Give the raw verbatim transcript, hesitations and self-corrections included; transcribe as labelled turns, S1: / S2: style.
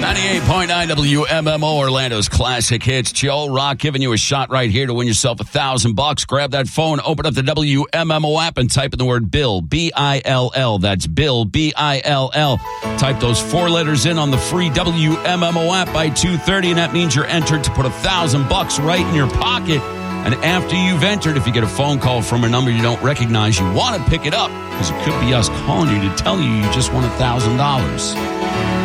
S1: ninety-eight point nine W M M O, Orlando's classic hits. Joe Rock giving you a shot right here to win yourself a thousand bucks. Grab that phone, open up the W M M O app, and type in the word Bill, B I L L. That's Bill, B I L L. Type those four letters in on the free W M M O app by two thirty, and that means you're entered to put a thousand bucks right in your pocket. And after you've entered, if you get a phone call from a number you don't recognize, you want to pick it up because it could be us calling you to tell you you just won a thousand dollars.